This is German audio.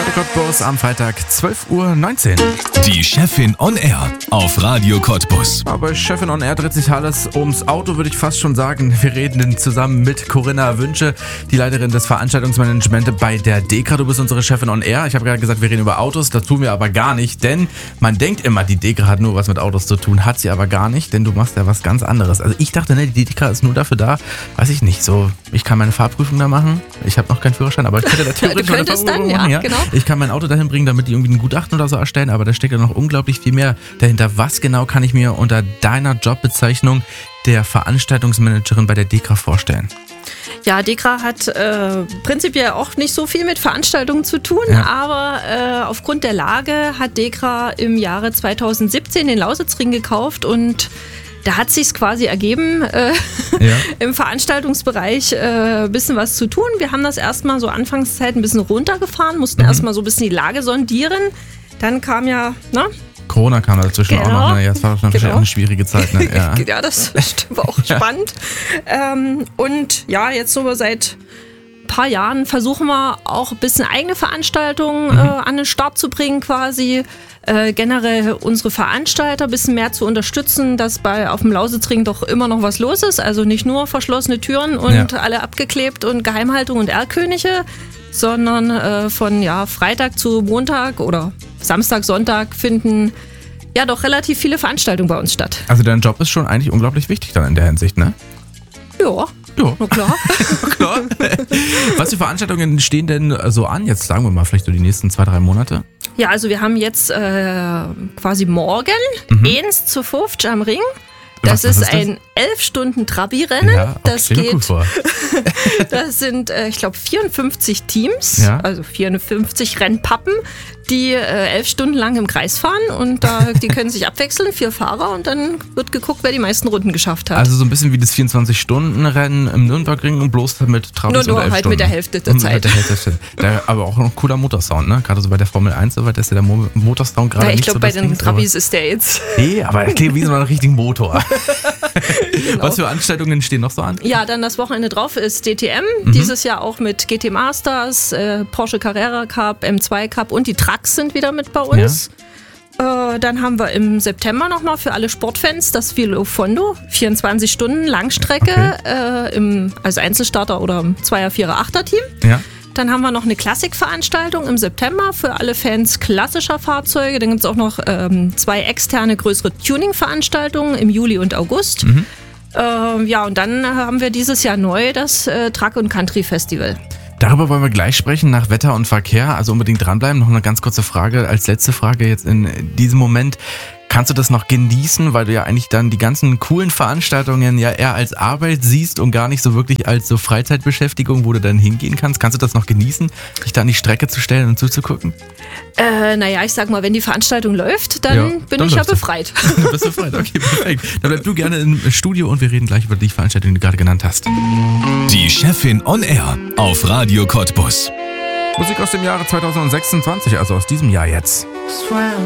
Radio Cottbus am Freitag 12:19 Uhr. Die Chefin on Air auf Radio Cottbus. Aber bei Chefin on Air dreht sich alles ums Auto, würde ich fast schon sagen. Wir reden zusammen mit Corinna Wünsche, die Leiterin des Veranstaltungsmanagements bei der DEKRA. Du bist unsere Chefin on Air. Ich habe gerade gesagt, wir reden über Autos. Das tun wir aber gar nicht, denn man denkt immer, die DEKRA hat nur was mit Autos zu tun. Hat sie aber gar nicht, denn du machst ja was ganz anderes. Also ich dachte, die DEKRA ist nur dafür da, weiß ich nicht, so, ich kann meine Fahrprüfung da machen. Ich habe noch keinen Führerschein, aber ich könnte da theoretisch meine Fahrprüfung machen. Ja. Genau. Ich kann mein Auto dahin bringen, damit die irgendwie ein Gutachten oder so erstellen, aber da steckt ja noch unglaublich viel mehr dahinter. Was genau kann ich mir unter deiner Jobbezeichnung der Veranstaltungsmanagerin bei der DEKRA vorstellen? Ja, DEKRA hat prinzipiell auch nicht so viel mit Veranstaltungen zu tun, aber aufgrund der Lage hat DEKRA im Jahre 2017 den Lausitzring gekauft und da hat sich's quasi ergeben, im Veranstaltungsbereich ein bisschen was zu tun. Wir haben das erstmal so Anfangszeit ein bisschen runtergefahren, mussten erstmal so ein bisschen die Lage sondieren. Dann kam Corona kam dazwischen auch noch. Ne? Ja, das war natürlich auch eine schwierige Zeit. Ne? Ja, das stimmt, war auch spannend. Und ja, jetzt so seit ein paar Jahren versuchen wir auch ein bisschen eigene Veranstaltungen an den Start zu bringen quasi. Generell unsere Veranstalter ein bisschen mehr zu unterstützen, dass auf dem Lausitzring doch immer noch was los ist. Also nicht nur verschlossene Türen und alle abgeklebt und Geheimhaltung und Erlkönige, sondern von Freitag zu Montag oder Samstag, Sonntag finden ja doch relativ viele Veranstaltungen bei uns statt. Also dein Job ist schon eigentlich unglaublich wichtig dann in der Hinsicht, ne? Ja, na klar. Klar. Was für Veranstaltungen stehen denn so an? Jetzt sagen wir mal vielleicht so die nächsten 2-3 Monate. Ja, also wir haben jetzt quasi morgen 1 zu 50 am Ring. Das ist ein 11-Stunden-Trabi-Rennen. Ja, das geht gut vor. Das sind, ich glaube, 54 Teams, also 54 Rennpappen, die 11 Stunden lang im Kreis fahren und die können sich abwechseln, 4 Fahrer und dann wird geguckt, wer die meisten Runden geschafft hat. Also so ein bisschen wie das 24-Stunden-Rennen im Nürnbergring und bloß mit Trabis nur und 11 halt Stunden. mit der Hälfte der Zeit. Aber auch ein cooler Motorsound, ne? Gerade so bei der Formel 1, so weit ist ja der Motorsound gerade nicht so. Ich glaube, bei den Trabis ist der jetzt. Nee, aber er klingt wie so ein richtigen Motor. Genau. Was für Veranstaltungen stehen noch so an? Ja, dann das Wochenende drauf ist DTM. Dieses Jahr auch mit GT Masters, Porsche Carrera Cup, M2 Cup und die Trucks sind wieder mit bei uns. Ja. Dann haben wir im September nochmal für alle Sportfans das Velo Fondo, 24 Stunden Langstrecke als Einzelstarter oder im 2er, 4er, 8er Team. Ja. Dann haben wir noch eine Klassikveranstaltung im September für alle Fans klassischer Fahrzeuge. Dann gibt es auch noch 2 externe größere Tuning-Veranstaltungen im Juli und August. Und dann haben wir dieses Jahr neu das Truck und Country Festival. Darüber wollen wir gleich sprechen, nach Wetter und Verkehr. Also unbedingt dranbleiben. Noch eine ganz kurze Frage als letzte Frage jetzt in diesem Moment. Kannst du das noch genießen, weil du ja eigentlich dann die ganzen coolen Veranstaltungen ja eher als Arbeit siehst und gar nicht so wirklich als so Freizeitbeschäftigung, wo du dann hingehen kannst? Kannst du das noch genießen, dich da an die Strecke zu stellen und zuzugucken? Ich sag mal, wenn die Veranstaltung läuft, dann bin ich ja befreit. Dann bist du befreit, okay, perfekt. Dann bleib du gerne im Studio und wir reden gleich über die Veranstaltung, die du gerade genannt hast. Die Chefin on Air auf Radio Cottbus. Musik aus dem Jahre 2026, also aus diesem Jahr jetzt.